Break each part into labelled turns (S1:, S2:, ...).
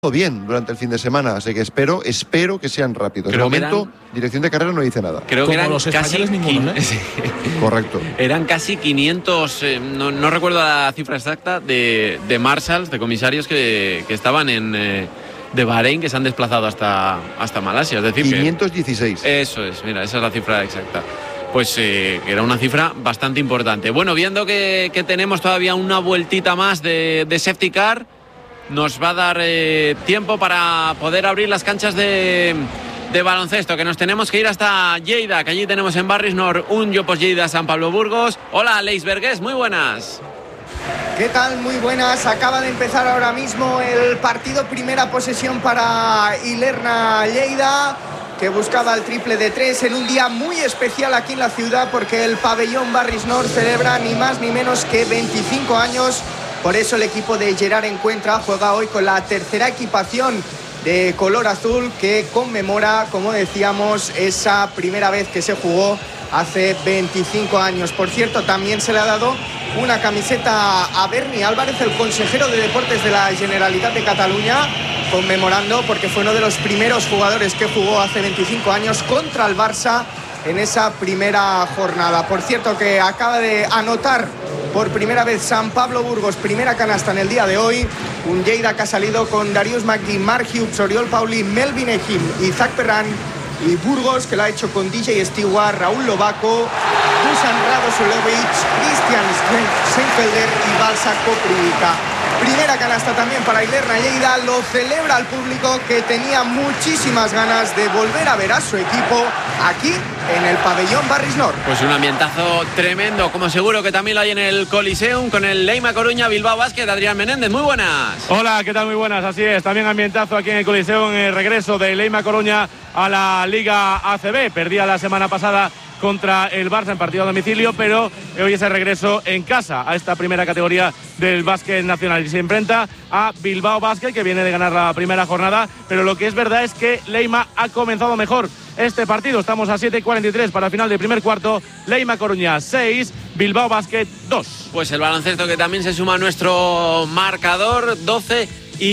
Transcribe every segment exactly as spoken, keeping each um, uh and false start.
S1: bien durante el fin de semana, así que espero espero que sean rápidos. De momento, eran, dirección de carrera no dice nada.
S2: Creo
S3: Como
S2: que eran
S3: los
S2: casi
S3: ninguno, ¿eh?
S1: Correcto.
S2: Eran casi quinientos, eh, no, no recuerdo la cifra exacta, de, de marshals, de comisarios que, que estaban en eh, de Bahrein, que se han desplazado hasta, hasta Malasia. Es decir,
S1: quinientos dieciséis.
S2: Que, eso es, mira, esa es la cifra exacta. Pues eh, era una cifra bastante importante. Bueno, viendo que, que tenemos todavía una vueltita más de, de safety car, nos va a dar eh, tiempo para poder abrir las canchas de, de baloncesto, que nos tenemos que ir hasta Lleida, que allí tenemos en Barris Nord un Jopos Lleida San Pablo Burgos. Hola, Leis Vergués, muy buenas.
S4: ¿Qué tal? Muy buenas. Acaba de empezar ahora mismo el partido, primera posesión para Ilerna Lleida, que buscaba el triple de tres en un día muy especial aquí en la ciudad, porque el pabellón Barris Nord celebra ni más ni menos que veinticinco años. Por eso el equipo de Gerard Encuentra juega hoy con la tercera equipación de color azul, que conmemora, como decíamos, esa primera vez que se jugó hace veinticinco años. Por cierto, también se le ha dado una camiseta a Berni Álvarez, el consejero de deportes de la Generalitat de Cataluña, conmemorando, porque fue uno de los primeros jugadores que jugó hace veinticinco años contra el Barça en esa primera jornada. Por cierto, que acaba de anotar por primera vez San Pablo Burgos, primera canasta en el día de hoy. Un Lleida que ha salido con Darius Magdi, Marc Hughes, Oriol Pauli, Melvin Ejim, Isaac Perran, y Burgos, que lo ha hecho con D J Stewart, Raúl Lobaco, Dusan Radosulevich, Christian Seinfelder y Balsa Koprivica. Primera canasta también para Ilerna Lleida. Lo celebra el público, que tenía muchísimas ganas de volver a ver a su equipo aquí en el pabellón Barris Nord.
S2: Pues un ambientazo tremendo, como seguro que también lo hay en el Coliseum, con el Leima Coruña Bilbao Basket. Adrián Menéndez, muy buenas.
S5: Hola, ¿qué tal? Muy buenas, así es. También ambientazo aquí en el Coliseum, en el regreso de Leima Coruña a la Liga A C B. Perdía la semana pasada contra el Barça en partido a domicilio, pero hoy es el regreso en casa a esta primera categoría del básquet nacional, y se enfrenta a Bilbao Basket, que viene de ganar la primera jornada. Pero lo que es verdad es que Leima ha comenzado mejor este partido. Estamos a siete y cuarenta y tres para el final del primer cuarto. Leima Coruña seis, Bilbao Basket dos.
S2: Pues el baloncesto, que también se suma a nuestro marcador, doce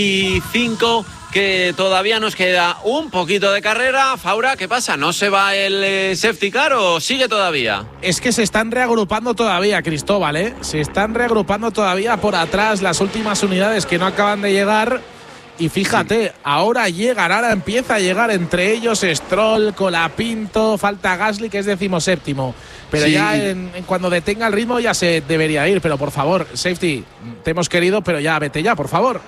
S2: y cinco, que todavía nos queda un poquito de carrera. Faura, ¿qué pasa? ¿No se va el eh, safety car o sigue todavía?
S3: Es que se están reagrupando todavía, Cristóbal, ¿eh? Se están reagrupando todavía por atrás las últimas unidades que no acaban de llegar. Y fíjate, sí, ahora llegan, ahora empieza a llegar entre ellos Stroll, Colapinto, falta Gasly, que es decimoséptimo. Pero sí, ya en, en cuando detenga el ritmo ya se debería ir. Pero por favor, safety, te hemos querido, pero ya vete ya, por favor.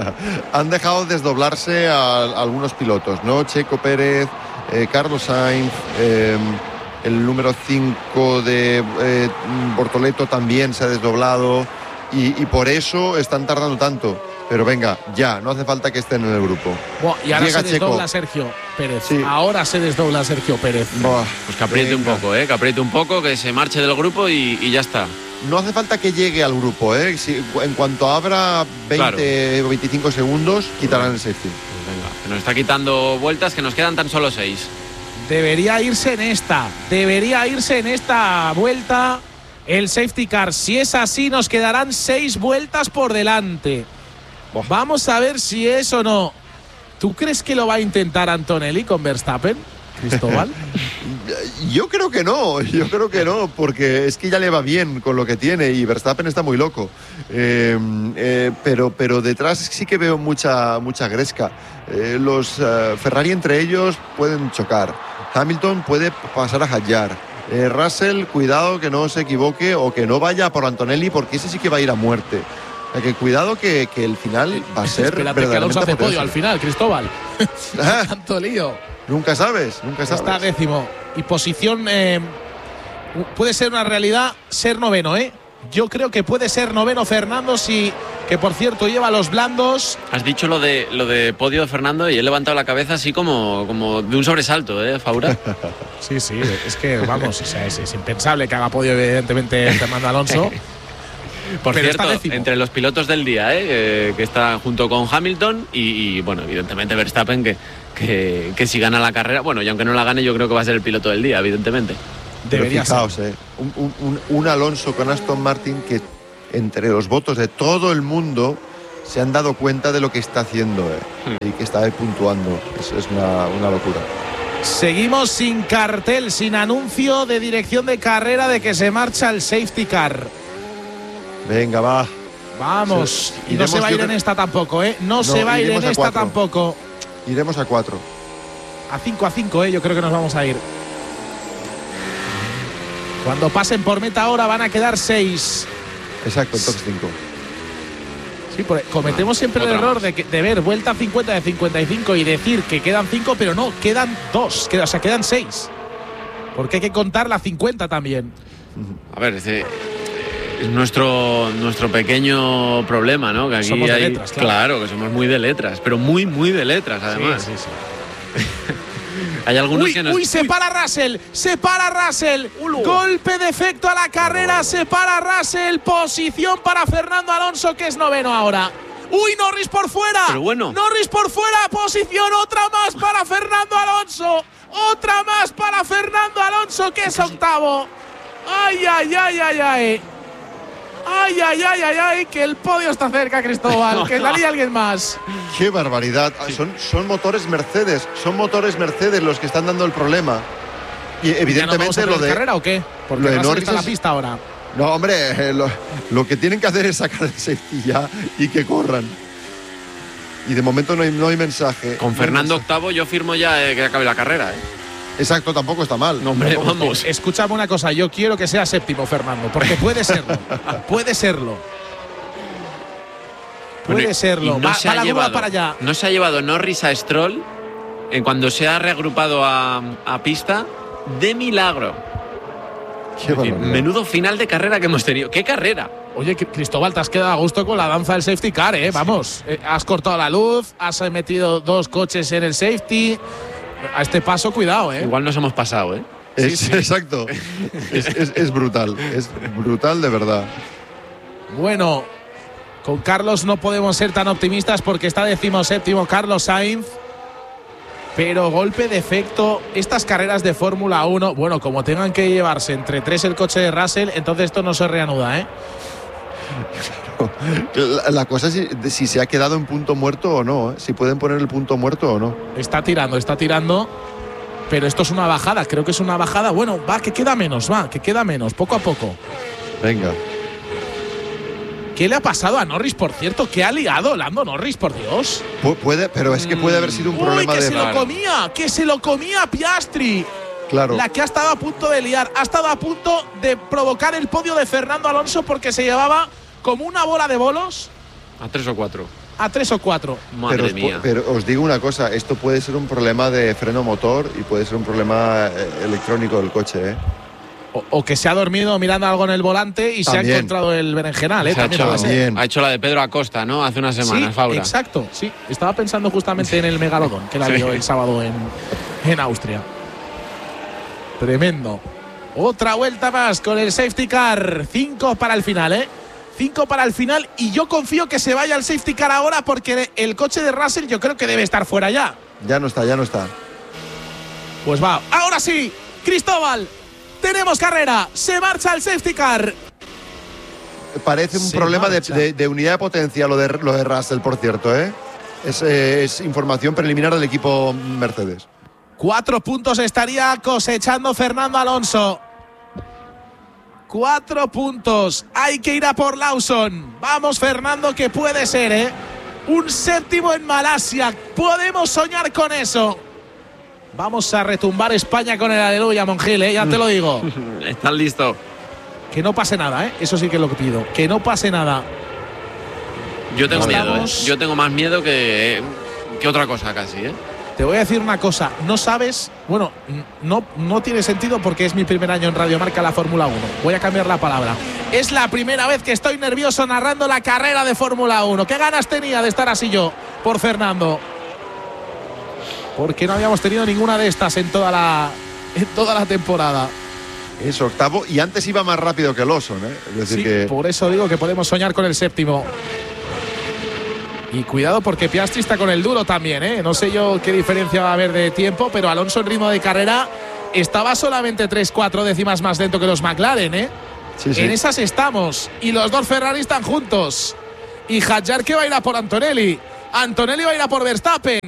S1: Han dejado desdoblarse a, a algunos pilotos, ¿no? Checo Pérez, eh, Carlos Sainz, eh, el número cinco de eh, Bortoleto también se ha desdoblado, y, y por eso están tardando tanto. Pero venga, ya, no hace falta que estén en el grupo.
S3: Buah, y ahora
S1: Llega
S3: se desdobla
S1: Checo.
S3: Sergio Pérez.
S1: Sí.
S3: Ahora se desdobla Sergio Pérez.
S1: Buah,
S2: pues que apriete venga. un poco, ¿eh? Que apriete un poco, que se marche del grupo y, y ya está.
S1: No hace falta que llegue al grupo, ¿eh? Si, en cuanto abra veinte o claro. veinticinco segundos, quitarán el safety.
S2: Pues venga, que nos está quitando vueltas, que nos quedan tan solo seis.
S3: Debería irse en esta. Debería irse en esta vuelta el safety car. Si es así, nos quedarán seis vueltas por delante. Vamos a ver si es o no. ¿Tú crees que lo va a intentar Antonelli con Verstappen, Cristóbal?
S1: Yo creo que no, yo creo que no, porque es que ya le va bien con lo que tiene y Verstappen está muy loco. Eh, eh, pero, pero detrás sí que veo mucha, mucha gresca. Eh, los uh, Ferrari entre ellos pueden chocar. Hamilton puede pasar a Hadjar. Eh, Russell, cuidado que no se equivoque o que no vaya por Antonelli, porque ese sí que va a ir a muerte. Que cuidado que, que el final va a ser
S3: Espérate que Alonso hace podio al final, Cristóbal.
S1: Ah,
S3: tanto lío.
S1: Nunca sabes, nunca sabes.
S3: Está décimo. Y posición eh, puede ser una realidad ser noveno, ¿eh? Yo creo que puede ser noveno Fernando, si, que por cierto lleva los blandos.
S2: Has dicho lo de lo de podio de Fernando y he levantado la cabeza así como, como de un sobresalto, ¿eh, Faura?
S3: Sí, sí, es que vamos, o sea, es, es impensable que haga podio evidentemente Fernando Alonso.
S2: Por Pero cierto, entre los pilotos del día, ¿eh? eh, que está junto con Hamilton y, y bueno, evidentemente Verstappen, que, que, que si gana la carrera, bueno, y aunque no la gane, yo creo que va a ser el piloto del día, evidentemente.
S1: Debería fijaos, ser. Eh, un, un, un Alonso con Aston Martin que entre los votos de todo el mundo se han dado cuenta de lo que está haciendo eh, y que está puntuando. Es, es una, una locura.
S3: Seguimos sin cartel, sin anuncio de dirección de carrera de que se marcha el safety car.
S1: Venga, va.
S3: Vamos.
S1: Sí,
S3: y no se va a ir
S1: creo...
S3: en esta tampoco, ¿eh? No, no se va a ir en esta cuatro. tampoco.
S1: Iremos a cuatro.
S3: A cinco a cinco, ¿eh? Yo creo que nos vamos a ir. Cuando pasen por meta ahora van a quedar seis.
S1: Exacto, entonces cinco.
S3: Sí, cometemos siempre Otra el error de, que, de ver vuelta cincuenta de cincuenta y cinco y decir que quedan cinco, pero no, quedan dos, queda, o sea, quedan seis. Porque hay que contar la cincuenta también.
S2: A ver, es, es nuestro, nuestro pequeño problema, ¿no? Que aquí
S3: somos de
S2: hay,
S3: letras, claro.
S2: claro, que somos muy de letras, pero muy, muy de letras, además.
S3: Sí, sí, sí.
S2: Hay algunos
S3: uy,
S2: que nos...
S3: uy, se para Russell, se para Russell. Ulo. Golpe de efecto a la carrera, se para Russell. Posición para Fernando Alonso, que es noveno ahora. Uy, Norris por fuera.
S2: Pero bueno.
S3: Norris por fuera, posición, otra más para Fernando Alonso. Otra más para Fernando Alonso, que es octavo. Ay, ay, ay, ay, ay. Ay, ay, ay, ay, ay, que el podio está cerca, Cristóbal, que la lía alguien más.
S1: Qué barbaridad. Sí. Son, son motores Mercedes, son motores Mercedes los que están dando el problema. Y evidentemente lo de
S3: carrera o qué? Porque
S1: lo de
S3: Russell
S1: Norris
S3: está en la
S1: es...
S3: pista ahora.
S1: No, hombre, eh, lo, lo que tienen que hacer es sacar el safety ya y que corran. Y de momento no hay, no hay mensaje.
S2: Con Fernando octavo yo firmo ya eh, que acabe la carrera, ¿eh?
S1: Exacto, tampoco está mal.
S2: No, hombre, vamos.
S3: Escúchame una cosa, yo quiero que sea séptimo, Fernando, porque puede serlo. puede serlo. Puede
S2: bueno,
S3: serlo.
S2: No
S3: va,
S2: se
S3: va
S2: ha
S3: la
S2: llevado,
S3: para allá.
S2: No se ha llevado Norris a Stroll en cuando se ha reagrupado a, a pista de milagro.
S1: Qué
S2: decir, menudo final de carrera que hemos tenido. ¡Qué carrera!
S3: Oye, Cristóbal, te has quedado a gusto con la danza del safety car, ¿eh? Vamos, eh, has cortado la luz, has metido dos coches en el safety. A este paso, cuidado, ¿eh?
S2: Igual nos hemos pasado, ¿eh?
S1: Es, sí, sí. Exacto. es, es, es brutal, es brutal de verdad.
S3: Bueno, con Carlos no podemos ser tan optimistas porque está decimoséptimo Carlos Sainz. Pero golpe de efecto, estas carreras de Fórmula uno, bueno, como tengan que llevarse entre tres el coche de Russell, entonces esto no se reanuda, ¿eh?
S1: La, la cosa es si, si se ha quedado en punto muerto o no, ¿eh? Si pueden poner el punto muerto o no.
S3: Está tirando, está tirando, pero esto es una bajada, creo que es una bajada. Bueno, va, que queda menos, va, que queda menos, poco a poco.
S1: Venga.
S3: ¿Qué le ha pasado a Norris, por cierto? ¿Qué ha liado Lando Norris, por Dios?
S1: Pu puede, pero es que puede haber sido un
S3: Uy,
S1: problema
S3: que
S1: de…
S3: se lo comía, que se lo comía Piastri.
S1: Claro.
S3: La que ha estado a punto de liar, ha estado a punto de provocar el podio de Fernando Alonso porque se llevaba como una bola de bolos.
S2: A tres o cuatro.
S3: A tres o cuatro.
S2: Madre
S1: pero os,
S2: mía.
S1: Pero os digo una cosa, esto puede ser un problema de freno motor y puede ser un problema electrónico del coche, ¿eh?
S3: O, o que se ha dormido mirando algo en el volante y
S1: también.
S3: se ha encontrado el berenjenal, ¿eh?
S2: Se ha,
S3: También
S2: hecho,
S1: también.
S2: ha hecho la de Pedro Acosta, ¿no? Hace unas semanas,
S3: sí,
S2: Fabra.
S3: Exacto, sí. Estaba pensando justamente en el Megalodón, que la
S2: sí.
S3: vio el sábado en, en Austria. Tremendo. Otra vuelta más con el safety car. Cinco para el final, ¿eh? Cinco para el final. Y yo confío que se vaya el safety car ahora porque el coche de Russell yo creo que debe estar fuera ya.
S1: Ya no está, ya no está.
S3: Pues va. Ahora sí, Cristóbal. Tenemos carrera. Se marcha el safety car.
S1: Parece un
S3: se
S1: problema de,
S3: marcha.
S1: de, de unidad de potencia lo de, lo de Russell, por cierto, ¿eh? Es, eh, es información preliminar del equipo Mercedes.
S3: Cuatro puntos estaría cosechando Fernando Alonso. Cuatro puntos. Hay que ir a por Lawson. Vamos, Fernando, que puede ser, ¿eh? Un séptimo en Malasia. Podemos soñar con eso. Vamos a retumbar España con el aleluya, Mongil, ¿eh? Ya te lo digo.
S2: Estás listo.
S3: Que no pase nada, ¿eh? Eso sí que es lo que pido. Que no pase nada.
S2: Yo tengo
S3: Estamos…
S2: miedo, ¿eh? Yo tengo más miedo que, que otra cosa casi, ¿eh?
S3: Te voy a decir una cosa, no sabes, bueno, no, no tiene sentido porque es mi primer año en Radio Marca la Fórmula uno. Voy a cambiar la palabra. Es la primera vez que estoy nervioso narrando la carrera de Fórmula uno. ¿Qué ganas tenía de estar así yo por Fernando? Porque no habíamos tenido ninguna de estas en toda la, en toda la temporada.
S1: Es octavo y antes iba más rápido que Lawson, ¿eh? Es decir
S3: Sí,
S1: que…
S3: por eso digo que podemos soñar con el séptimo. Y cuidado porque Piastri está con el duro también, ¿eh? No sé yo qué diferencia va a haber de tiempo, pero Alonso en ritmo de carrera estaba solamente tres cuatro décimas más lento que los McLaren, ¿eh?
S1: Sí, sí.
S3: En esas estamos. Y los dos Ferrari están juntos. Y Hadjar que va a ir a por Antonelli. Antonelli va a ir a por Verstappen.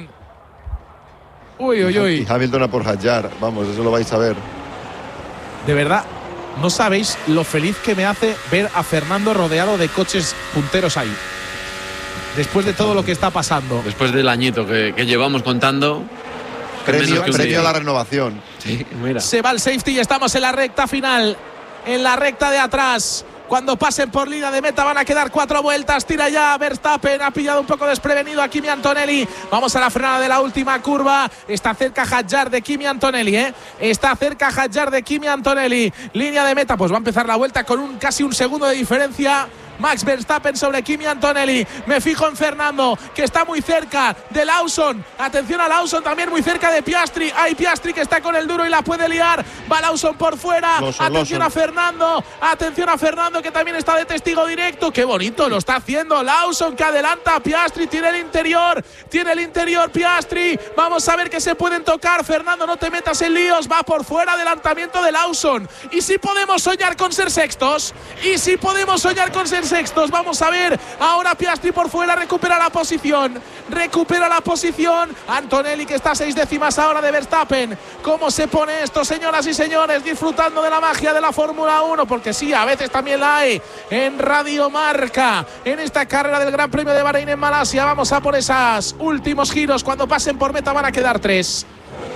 S3: Uy, uy, uy.
S1: Y Hamilton a por Hadjar. Vamos, eso lo vais a ver.
S3: De verdad, no sabéis lo feliz que me hace ver a Fernando rodeado de coches punteros ahí. Después de todo lo que está pasando.
S2: Después del añito que, que llevamos contando.
S1: Premio, premio a la renovación.
S2: Sí, mira.
S3: Se va el safety y estamos en la recta final. En la recta de atrás. Cuando pasen por línea de meta van a quedar cuatro vueltas. Tira ya Verstappen. Ha pillado un poco desprevenido a Kimi Antonelli. Vamos a la frenada de la última curva. Está cerca Hadjar de Kimi Antonelli, ¿eh? Está cerca Hadjar de Kimi Antonelli. Línea de meta. Pues va a empezar la vuelta con un casi un segundo de diferencia. Max Verstappen sobre Kimi Antonelli. Me fijo en Fernando, que está muy cerca de Lawson. Atención a Lawson, también muy cerca de Piastri. Hay Piastri que está con el duro y la puede liar. Va Lawson por fuera.
S1: Lawson,
S3: Atención
S1: Lawson.
S3: a Fernando. Atención a Fernando, que también está de testigo directo. Qué bonito lo está haciendo Lawson, que adelanta a Piastri. Tiene el interior. Tiene el interior Piastri. Vamos a ver que se pueden tocar. Fernando, no te metas en líos. Va por fuera. Adelantamiento de Lawson. Y si podemos soñar con ser sextos. Y si podemos soñar con ser sextos. Vamos a ver. Ahora Piastri por fuera. Recupera la posición. Recupera la posición. Antonelli, que está a seis décimas ahora de Verstappen. ¿Cómo se pone esto, señoras y señores? Disfrutando de la magia de la Fórmula uno. Porque sí, a veces también la hay en Radio Marca. En esta carrera del Gran Premio de Bahrein en Malasia. Vamos a por esos últimos giros. Cuando pasen por meta van a quedar tres.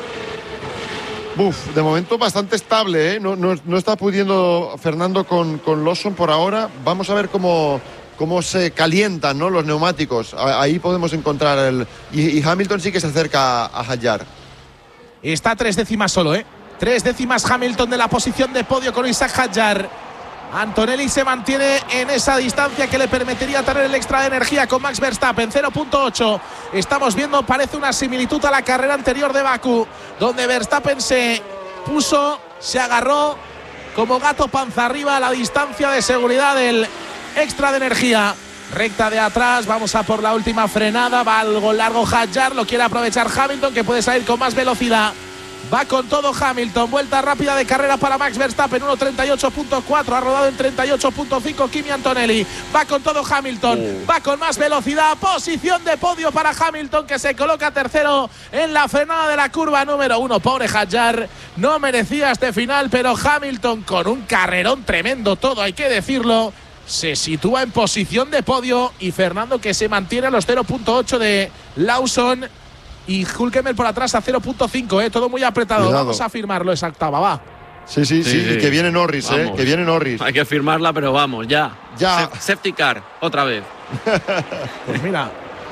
S1: Uf, de momento bastante estable, ¿eh? No, no, no está pudiendo Fernando con, con Lawson por ahora. Vamos a ver cómo, cómo se calientan, ¿no?, los neumáticos. Ahí podemos encontrar el… Y, y Hamilton sí que se acerca a Hadjar.
S3: Está a tres décimas solo, ¿eh? Tres décimas Hamilton de la posición de podio con Isaac Hadjar. Antonelli se mantiene en esa distancia que le permitiría tener el extra de energía con Max Verstappen, cero punto ocho. Estamos viendo, parece una similitud a la carrera anterior de Bakú, donde Verstappen se puso, se agarró como gato panza arriba a la distancia de seguridad del extra de energía. Recta de atrás, vamos a por la última frenada, va algo largo Hadjar, lo quiere aprovechar Hamilton, que puede salir con más velocidad. Va con todo Hamilton, vuelta rápida de carrera para Max Verstappen, uno treinta y ocho punto cuatro, ha rodado en treinta y ocho punto cinco Kimi Antonelli. Va con todo Hamilton, uh. va con más velocidad, posición de podio para Hamilton, que se coloca tercero en la frenada de la curva número uno. Pobre Hadjar, no merecía este final, pero Hamilton con un carrerón tremendo, todo hay que decirlo, se sitúa en posición de podio, y Fernando, que se mantiene a los cero punto ocho de Lawson. Y Hülkenberg por atrás a cero punto cinco, ¿eh? Todo muy apretado. Cuidado. Vamos a firmarlo esa octava, va.
S1: Sí, sí, sí, sí, sí. Que viene Norris, ¿eh? Que viene Norris.
S2: Hay que firmarla, pero vamos, ya.
S1: Ya.
S2: Se safety car, otra vez.
S3: Pues mira,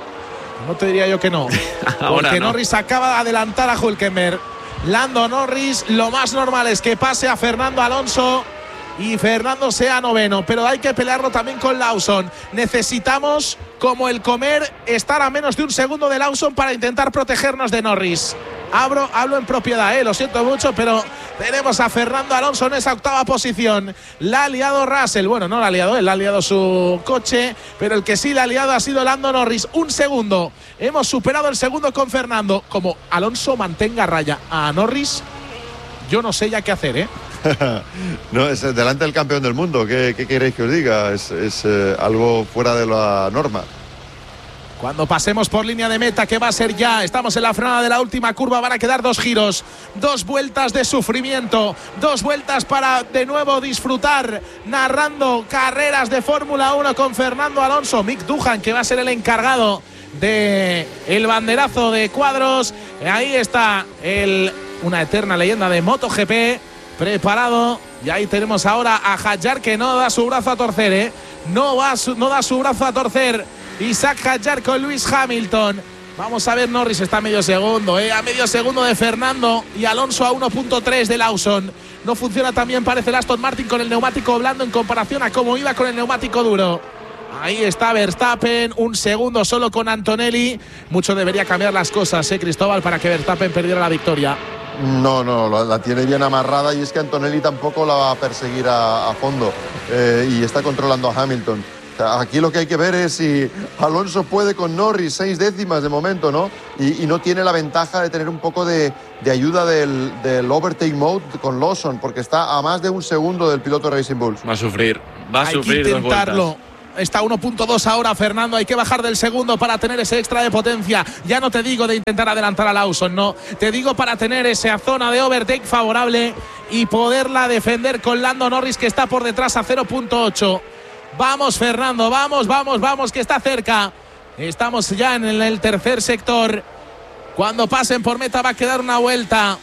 S3: no te diría yo que no. Porque no. Norris acaba de adelantar a Hülkenberg. Lando Norris, lo más normal es que pase a Fernando Alonso y Fernando sea noveno, pero hay que pelearlo también con Lawson. Necesitamos, como el comer, estar a menos de un segundo de Lawson para intentar protegernos de Norris. Hablo, hablo en propiedad, eh, lo siento mucho, pero tenemos a Fernando Alonso en esa octava posición. La ha liado Russell, bueno, no la ha liado él, la ha liado su coche, pero el que sí la ha liado ha sido Lando Norris. Un segundo, hemos superado el segundo con Fernando. Como Alonso mantenga raya a Norris, yo no sé ya qué hacer, eh.
S1: No, es delante del campeón del mundo. ¿Qué, qué queréis que os diga? Es, es eh, algo fuera de la norma.
S3: Cuando pasemos por línea de meta, que va a ser ya, estamos en la frenada de la última curva, van a quedar dos giros, dos vueltas de sufrimiento, dos vueltas para de nuevo disfrutar narrando carreras de Fórmula uno con Fernando Alonso. Mick Duhan, que va a ser el encargado de el banderazo de cuadros. Ahí está el, una eterna leyenda de MotoGP preparado, y ahí tenemos ahora a Hadjar, que no da su brazo a torcer, ¿eh? No, va su, no da su brazo a torcer. Isaac Hadjar con Lewis Hamilton. Vamos a ver, Norris está a medio segundo, ¿eh? A medio segundo de Fernando, y Alonso a uno punto tres de Lawson. No funciona también, parece, el Aston Martin con el neumático blando en comparación a cómo iba con el neumático duro. Ahí está Verstappen, un segundo solo con Antonelli. Mucho debería cambiar las cosas, ¿eh, Cristóbal, para que Verstappen perdiera la victoria?
S1: No, no, la, la tiene bien amarrada, y es que Antonelli tampoco la va a perseguir a, a fondo, eh, y está controlando a Hamilton. O sea, aquí lo que hay que ver es si Alonso puede con Norris, seis décimas de momento, ¿no? Y, y no tiene la ventaja de tener un poco de, de ayuda del, del overtake mode con Lawson, porque está a más de un segundo del piloto Racing Bulls.
S2: Va a sufrir, va a
S3: hay
S2: sufrir
S3: que intentarlo.
S2: dos vueltas.
S3: está uno punto dos ahora Fernando. Hay que bajar del segundo para tener ese extra de potencia. Ya no te digo de intentar adelantar a Lawson, no. Te digo para tener esa zona de overtake favorable y poderla defender con Lando Norris, que está por detrás a cero punto ocho. Vamos, Fernando, vamos, vamos, vamos, que está cerca. Estamos ya en el tercer sector. Cuando pasen por meta va a quedar una vuelta.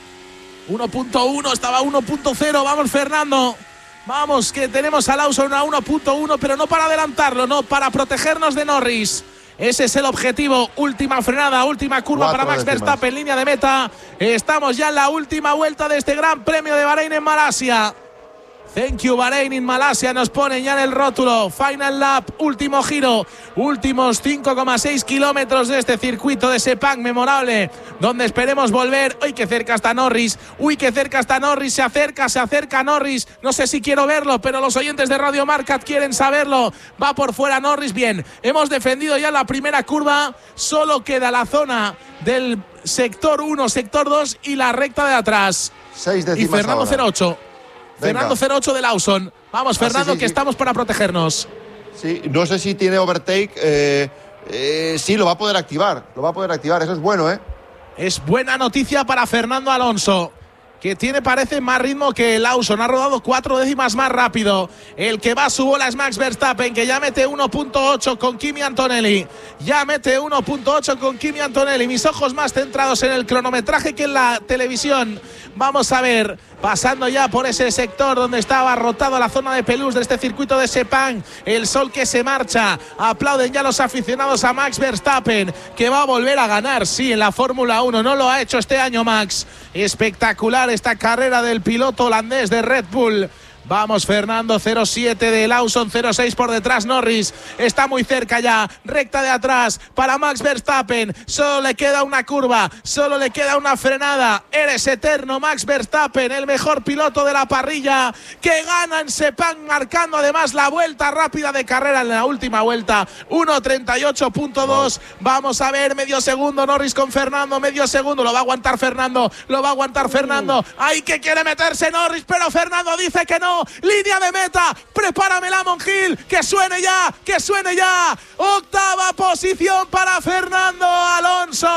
S3: uno punto uno, estaba uno punto cero. Vamos, Fernando. Vamos, que tenemos a Lawson a uno punto uno, pero no para adelantarlo, no, para protegernos de Norris. Ese es el objetivo. Última frenada, última curva
S1: Cuatro
S3: para Max
S1: décimas.
S3: Verstappen, línea de meta. Estamos ya en la última vuelta de este Gran Premio de Bahrein en Malasia. Thank you, Bahrein in Malasia. Nos ponen ya en el rótulo. Final lap, último giro. Últimos cinco coma seis kilómetros de este circuito de Sepang memorable, donde esperemos volver. Uy, que cerca está Norris. Uy, que cerca está Norris. Se acerca, se acerca Norris. No sé si quiero verlo, pero los oyentes de Radio Marca quieren saberlo. Va por fuera Norris. Bien, hemos defendido ya la primera curva. Solo queda la zona del sector uno, sector dos y la recta de atrás.
S1: Seis
S3: Y
S1: décimas
S3: Fernando
S1: ahora.
S3: cero ocho.
S1: Venga.
S3: Fernando cero ocho de Lawson. Vamos,
S1: Ah,
S3: Fernando,
S1: sí, sí,
S3: que
S1: sí.
S3: estamos para protegernos.
S1: Sí, no sé si tiene overtake. Eh, eh, sí, lo va a poder activar. Lo va a poder activar. Eso es bueno, ¿eh?
S3: Es buena noticia para Fernando Alonso, que tiene, parece, más ritmo que Lawson. Ha rodado cuatro décimas más rápido. El que va a su bola es Max Verstappen, que ya mete uno punto ocho con Kimi Antonelli. Ya mete uno punto ocho con Kimi Antonelli. Mis ojos más centrados en el cronometraje que en la televisión. Vamos a ver, pasando ya por ese sector donde estaba abarrotado la zona de pelús de este circuito de Sepang. El sol que se marcha. Aplauden ya los aficionados a Max Verstappen, que va a volver a ganar, sí, en la Fórmula uno. No lo ha hecho este año Max. Espectacular esta carrera del piloto holandés de Red Bull. Vamos, Fernando, cero siete de Lawson, cero seis por detrás Norris. Está muy cerca ya, recta de atrás para Max Verstappen. Solo le queda una curva, solo le queda una frenada. Eres eterno, Max Verstappen, el mejor piloto de la parrilla, que gana en Sepang, marcando además la vuelta rápida de carrera en la última vuelta. uno treinta y ocho punto dos. Vamos a ver, medio segundo Norris con Fernando, medio segundo. Lo va a aguantar Fernando, lo va a aguantar Fernando. Ahí que quiere meterse Norris, pero Fernando dice que no. Línea de meta, prepáramela Monjil, que suene ya, que suene ya. Octava posición para Fernando Alonso.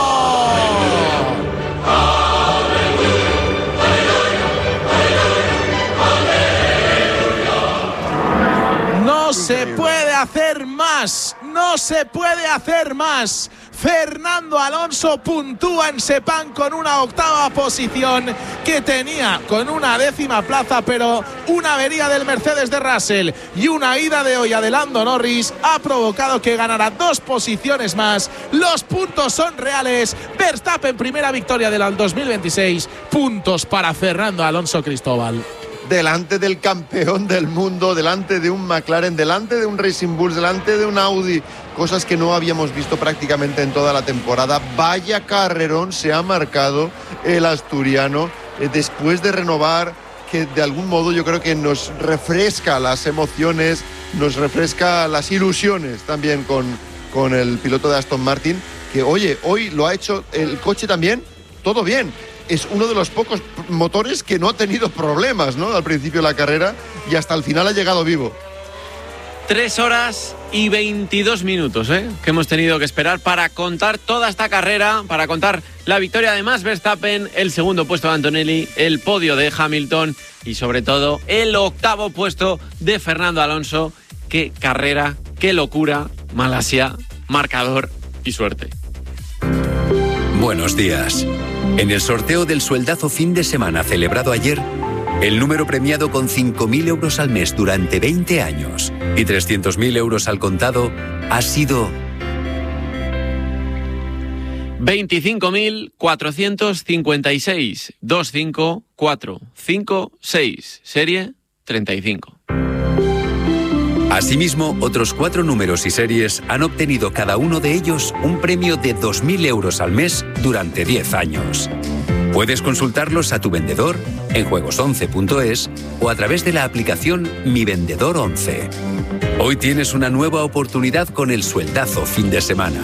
S3: No se puede hacer más, no se puede hacer más. Fernando Alonso puntúa en Sepang con una octava posición que tenía con una décima plaza, pero una avería del Mercedes de Russell y una ida de hoy de Lando Norris ha provocado que ganara dos posiciones más. Los puntos son reales. Verstappen, primera victoria del dos mil veintiséis. Puntos para Fernando Alonso, Cristóbal.
S1: Delante del campeón del mundo, delante de un McLaren, delante de un Racing Bulls, delante de un Audi, cosas que no habíamos visto prácticamente en toda la temporada. Vaya carrerón se ha marcado el asturiano eh, después de renovar, que de algún modo yo creo que nos refresca las emociones, nos refresca las ilusiones también con, con el piloto de Aston Martin, que oye, hoy lo ha hecho el coche también, todo bien. Es uno de los pocos motores que no ha tenido problemas, ¿no? Al principio de la carrera y hasta el final ha llegado vivo.
S2: Tres horas y veintidós minutos, ¿eh? Que hemos tenido que esperar para contar toda esta carrera, para contar la victoria de Max Verstappen, el segundo puesto de Antonelli, el podio de Hamilton y sobre todo el octavo puesto de Fernando Alonso. Qué carrera, qué locura, Malasia, marcador y suerte.
S6: Buenos días. En el sorteo del sueldazo fin de semana celebrado ayer, el número premiado con cinco mil euros al mes durante veinte años y trescientos mil euros al contado ha sido
S2: veinticinco mil cuatrocientos cincuenta y seis, dos cinco cuatro cinco seis, serie treinta y cinco.
S6: Asimismo, otros cuatro números y series han obtenido cada uno de ellos un premio de dos mil euros al mes durante diez años. Puedes consultarlos a tu vendedor en juegos once punto es o a través de la aplicación Mi Vendedor once. Hoy tienes una nueva oportunidad con el sueldazo fin de semana.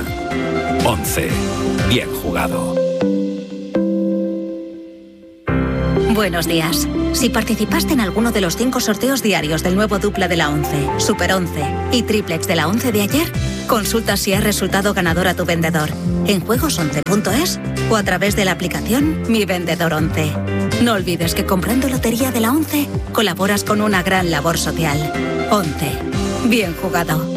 S6: once. Bien jugado.
S7: Bueno. Buenos días. Si participaste en alguno de los cinco sorteos diarios del nuevo dupla de la once, Super once y Triplex de la once de ayer, consulta si has resultado ganador a tu vendedor en juegos once punto es o a través de la aplicación Mi Vendedor once. No olvides que comprando lotería de la once colaboras con una gran labor social. once. Bien jugado.